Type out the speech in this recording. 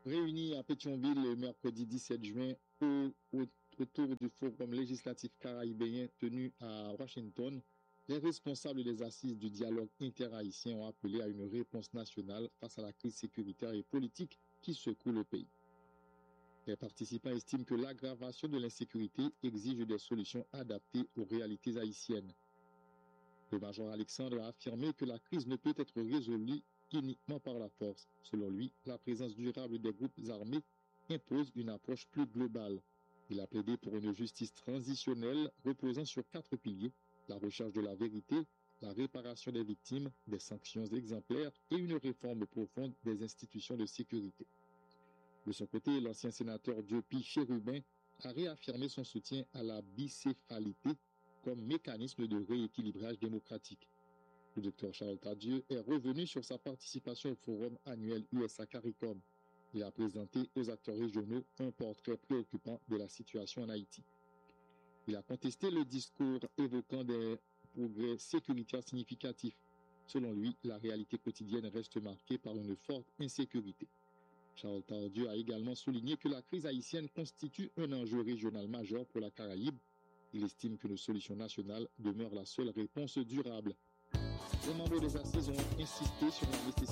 Réunis à Pétionville le mercredi 17 juin autour du forum législatif caraïbéen tenu à Washington, les responsables des assises du dialogue interhaïtien ont appelé à une réponse nationale face à la crise sécuritaire et politique qui secoue le pays. Les participants estiment que l'aggravation de l'insécurité exige des solutions adaptées aux réalités haïtiennes. Le major Alexandre a affirmé que la crise ne peut être résolue uniquement par la force. Selon lui, la présence durable des groupes armés impose une approche plus globale. Il a plaidé pour une justice transitionnelle reposant sur 4 piliers: la recherche de la vérité, la réparation des victimes, des sanctions exemplaires et une réforme profonde des institutions de sécurité. De son côté, l'ancien sénateur Diopi Chérubin a réaffirmé son soutien à la bicéphalité comme mécanisme de rééquilibrage démocratique. Le Dr Charles Tadieu est revenu sur sa participation au forum annuel USA CARICOM. Il a présenté aux acteurs régionaux un portrait préoccupant de la situation en Haïti. Il a contesté le discours évoquant des progrès sécuritaires significatifs. Selon lui, la réalité quotidienne reste marquée par une forte insécurité. Charles Tardieu a également souligné que la crise haïtienne constitue un enjeu régional majeur pour la Caraïbe. Il estime que nos solutions nationales demeurent la seule réponse durable. Les membres des assises ont insisté sur la nécessité